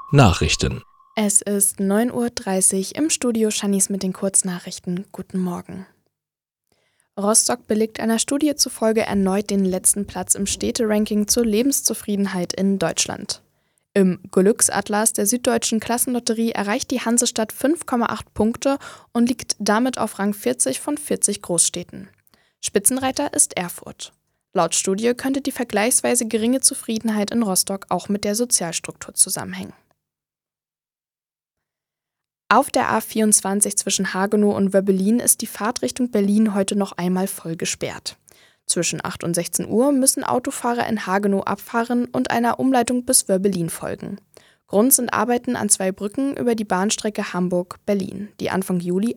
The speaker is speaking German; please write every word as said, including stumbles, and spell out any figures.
Nachrichten. Es ist neun Uhr dreißig im Studio, Shanice mit den Kurznachrichten. Guten Morgen. Rostock belegt einer Studie zufolge erneut den letzten Platz im Städteranking zur Lebenszufriedenheit in Deutschland. Im Glücksatlas der Süddeutschen Klassenlotterie erreicht die Hansestadt fünf Komma acht Punkte und liegt damit auf Rang vierzig von vierzig Großstädten. Spitzenreiter ist Erfurt. Laut Studie könnte die vergleichsweise geringe Zufriedenheit in Rostock auch mit der Sozialstruktur zusammenhängen. Auf der A vierundzwanzig zwischen Hagenow und Wöbbelin ist die Fahrt Richtung Berlin heute noch einmal voll gesperrt. Zwischen acht und sechzehn Uhr müssen Autofahrer in Hagenow abfahren und einer Umleitung bis Wöbbelin folgen. Grund sind Arbeiten an zwei Brücken über die Bahnstrecke Hamburg-Berlin, die Anfang Juli